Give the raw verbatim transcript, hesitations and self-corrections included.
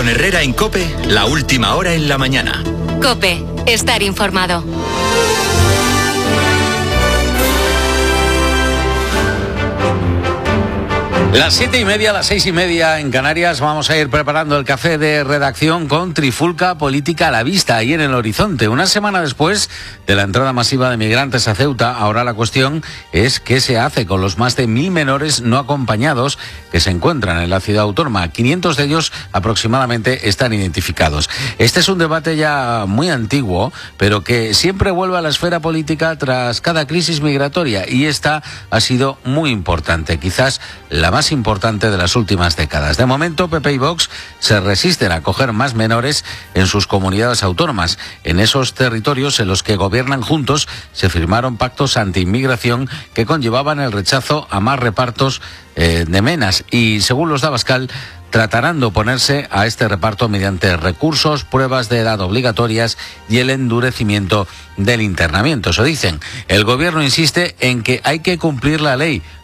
Con Herrera en COPE, la última hora en la mañana. COPE, estar informado. Las siete y media, las seis y media en Canarias, vamos a ir preparando el café de redacción con Trifulca Política a la vista y en el horizonte. Una semana después de la entrada masiva de migrantes a Ceuta, ahora la cuestión es qué se hace con los más de mil menores no acompañados que se encuentran en la ciudad autónoma. quinientos de ellos aproximadamente están identificados. Este es un debate ya muy antiguo, pero que siempre vuelve a la esfera política tras cada crisis migratoria, y esta ha sido muy importante, quizás la más importante de las últimas décadas. De momento, P P y Vox se resisten a acoger más menores en sus comunidades autónomas. En esos territorios en los que gobiernan juntos se firmaron pactos anti-inmigración que conllevaban el rechazo a más repartos eh, de menas y, según los de Abascal, tratarán de oponerse a este reparto mediante recursos, pruebas de edad obligatorias y el endurecimiento del internamiento. Eso dicen. El gobierno insiste en que hay que cumplir la ley,